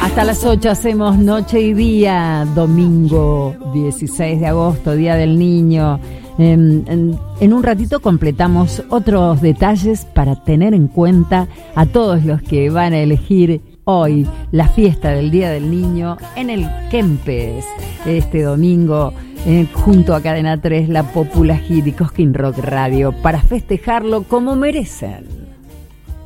Hasta las 8 hacemos Noche y Día, domingo 16 de agosto, Día del Niño. En un ratito completamos otros detalles para tener en cuenta a todos los que van a elegir hoy la fiesta del Día del Niño en el Kempes este domingo, junto a Cadena 3, La Popula Hit y Cosquín Rock Radio, para festejarlo como merecen.